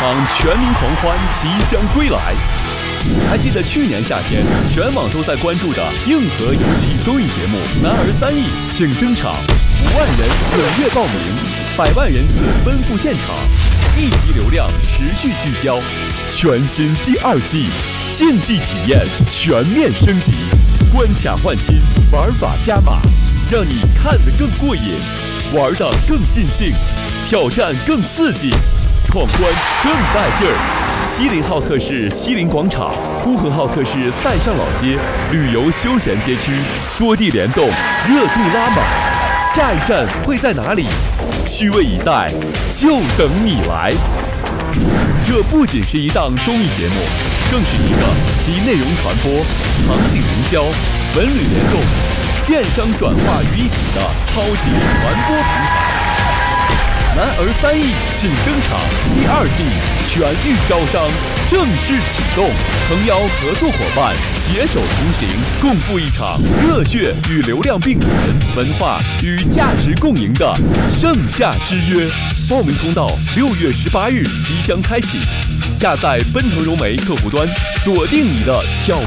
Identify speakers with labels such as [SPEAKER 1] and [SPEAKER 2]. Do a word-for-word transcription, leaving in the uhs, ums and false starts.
[SPEAKER 1] 场全民狂欢即将归来。还记得去年夏天，全网都在关注的硬核游戏综艺节目《男儿三亿》请登场，五万人踊跃报名，百万人次奔赴现场，一级流量持续聚焦。全新第二季，竞技体验全面升级，关卡换新，玩法加码，让你看得更过瘾，玩得更尽兴，挑战更刺激，闯关更带劲儿。西林号特市西林广场，呼和浩特市塞上老街旅游休闲街区，多地联动，热度拉满。下一站会在哪里？虚位以待，就等你来。这不仅是一档综艺节目，更是一个集内容传播、场景营销、文旅联动、电商转化于一体的超级传播平台。男儿三亿请登场，第二季全域招商正式启动，诚邀合作伙伴携手同行，共赴一场热血与流量并存、文化与价值共赢的盛夏之约。报名通道六月十八日即将开启，下载奔腾融媒客户端，锁定你的挑